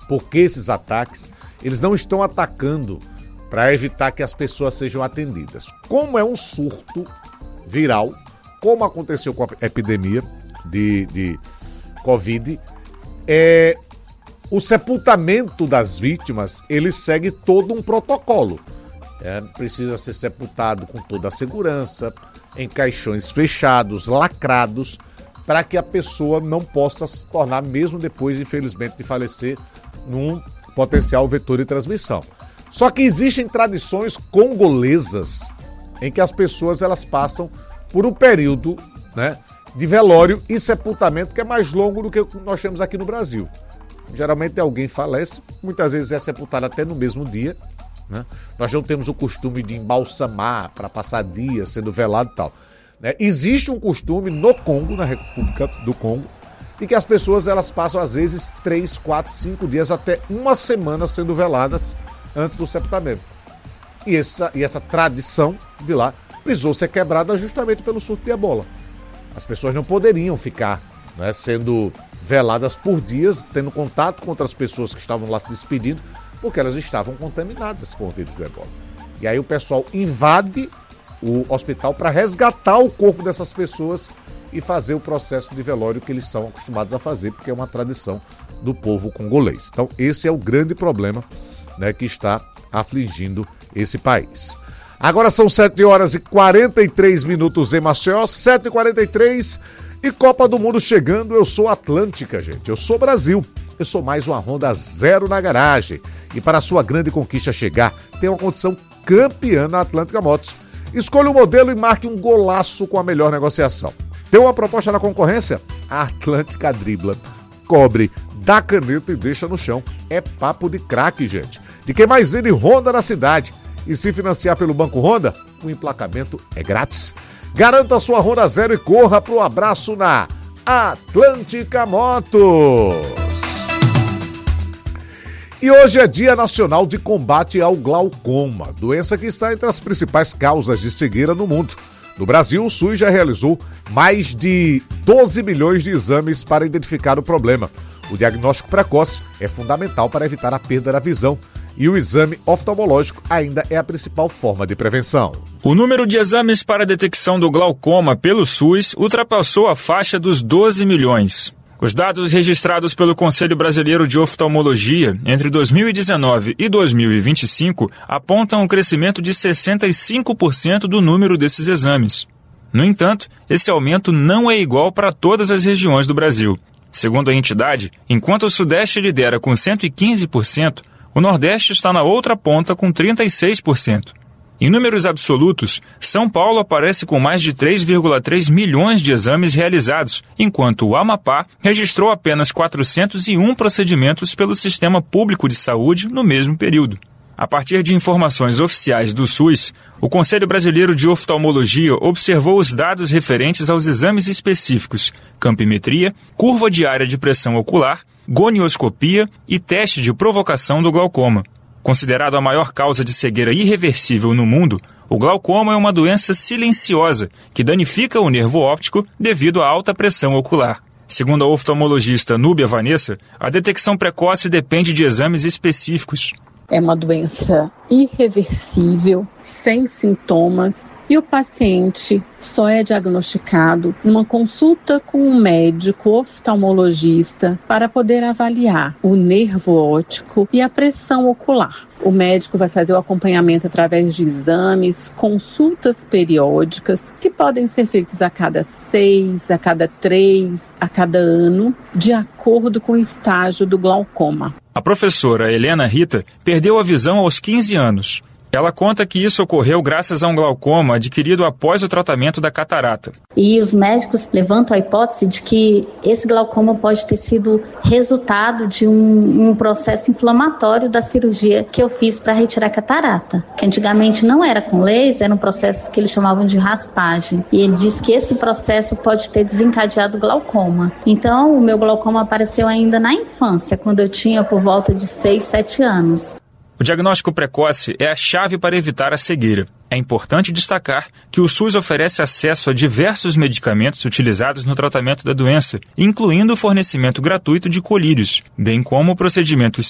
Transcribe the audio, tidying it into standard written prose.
porque esses ataques, eles não estão atacando para evitar que as pessoas sejam atendidas. Como é um surto viral, como aconteceu com a epidemia de Covid, o sepultamento das vítimas, ele segue todo um protocolo. Precisa ser sepultado com toda a segurança, em caixões fechados, lacrados, para que a pessoa não possa se tornar, mesmo depois, infelizmente, de falecer, num potencial vetor de transmissão. Só que existem tradições congolesas em que as pessoas elas passam por um período, né, de velório e sepultamento que é mais longo do que o que nós temos aqui no Brasil. Geralmente alguém falece, muitas vezes é sepultado até no mesmo dia, né? Nós não temos o costume de embalsamar para passar dias sendo velado e tal, né? Existe um costume no Congo, na República do Congo, de que as pessoas elas passam às vezes 3, 4, 5 dias, até uma semana sendo veladas antes do sepultamento. E essa tradição de lá precisou ser quebrada justamente pelo surto de ebola. As pessoas não poderiam ficar, né, sendo veladas por dias, tendo contato com outras pessoas que estavam lá se despedindo, porque elas estavam contaminadas com o vírus do ebola. E aí o pessoal invade o hospital para resgatar o corpo dessas pessoas e fazer o processo de velório que eles são acostumados a fazer, porque é uma tradição do povo congolês. Então esse é o grande problema, né, que está afligindo esse país. Agora são 7h43 em Maceió, 7h43 e Copa do Mundo chegando. Eu sou Atlântica, gente. Eu sou Brasil. Eu sou mais uma Honda Zero na garagem. E para a sua grande conquista chegar, tem uma condição campeã na Atlântica Motos. Escolha o modelo e marque um golaço com a melhor negociação. Tem uma proposta na concorrência? A Atlântica dribla, cobre, dá caneta e deixa no chão. É papo de craque, gente. De quem mais vende Honda na cidade. E se financiar pelo Banco Honda, o emplacamento é grátis. Garanta a sua Honda Zero e corra pro abraço na Atlântica Motos. E hoje é Dia Nacional de Combate ao Glaucoma, doença que está entre as principais causas de cegueira no mundo. No Brasil, o SUS já realizou mais de 12 milhões de exames para identificar o problema. O diagnóstico precoce é fundamental para evitar a perda da visão. E o exame oftalmológico ainda é a principal forma de prevenção. O número de exames para a detecção do glaucoma pelo SUS ultrapassou a faixa dos 12 milhões. Os dados registrados pelo Conselho Brasileiro de Oftalmologia entre 2019 e 2025 apontam um crescimento de 65% do número desses exames. No entanto, esse aumento não é igual para todas as regiões do Brasil. Segundo a entidade, enquanto o Sudeste lidera com 115%, o Nordeste está na outra ponta com 36%. Em números absolutos, São Paulo aparece com mais de 3,3 milhões de exames realizados, enquanto o Amapá registrou apenas 401 procedimentos pelo Sistema Público de Saúde no mesmo período. A partir de informações oficiais do SUS, o Conselho Brasileiro de Oftalmologia observou os dados referentes aos exames específicos, campimetria, curva diária de pressão ocular, gonioscopia e teste de provocação do glaucoma. Considerado a maior causa de cegueira irreversível no mundo, o glaucoma é uma doença silenciosa que danifica o nervo óptico devido à alta pressão ocular. Segundo a oftalmologista Núbia Vanessa, a detecção precoce depende de exames específicos. É uma doença irreversível, sem sintomas, e o paciente só é diagnosticado numa consulta com um médico oftalmologista para poder avaliar o nervo óptico e a pressão ocular. O médico vai fazer o acompanhamento através de exames, consultas periódicas, que podem ser feitos a cada 6, a cada 3, a cada ano, de acordo com o estágio do glaucoma. A professora Helena Rita perdeu a visão aos 15 anos. Ela conta que isso ocorreu graças a um glaucoma adquirido após o tratamento da catarata. E os médicos levantam a hipótese de que esse glaucoma pode ter sido resultado de um processo inflamatório da cirurgia que eu fiz para retirar a catarata. Que antigamente não era com laser, era um processo que eles chamavam de raspagem. E ele diz que esse processo pode ter desencadeado o glaucoma. Então, o meu glaucoma apareceu ainda na infância, quando eu tinha por volta de 6, 7 anos. O diagnóstico precoce é a chave para evitar a cegueira. É importante destacar que o SUS oferece acesso a diversos medicamentos utilizados no tratamento da doença, incluindo o fornecimento gratuito de colírios, bem como procedimentos